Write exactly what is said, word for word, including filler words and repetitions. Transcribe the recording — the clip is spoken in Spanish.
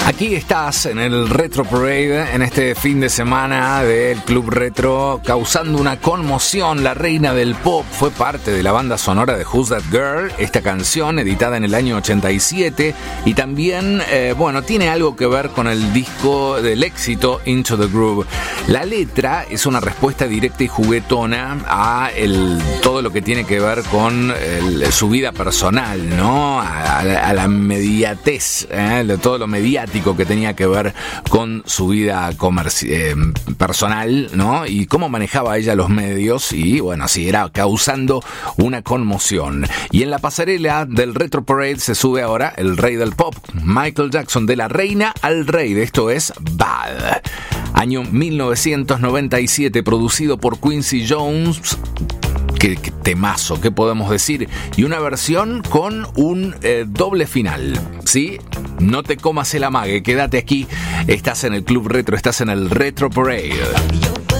Aquí estás en el Retro Parade, en este fin de semana del Club Retro, causando una conmoción. La reina del pop fue parte de la banda sonora de Who's That Girl, esta canción editada en el año ochenta y siete, y también, eh, bueno, tiene algo que ver con el disco del éxito Into the Groove. La letra es una respuesta directa y juguetona a el, todo lo que tiene que ver con el, su vida personal, ¿no? A, a, a la mediatez, ¿eh? Todo lo mediático que tenía que ver con su vida comerci- eh, personal, ¿no? Y cómo manejaba ella los medios, y bueno, sí, era causando una conmoción. Y en la pasarela del Retro Parade se sube ahora el rey del pop, Michael Jackson, de la reina al rey. De esto es Bad. Año mil novecientos noventa y siete, producido por Quincy Jones. Qué, qué temazo, ¿qué podemos decir? Y una versión con un eh, doble final, ¿sí? No te comas el amague, quédate aquí. Estás en el Club Retro, estás en el Retro Parade.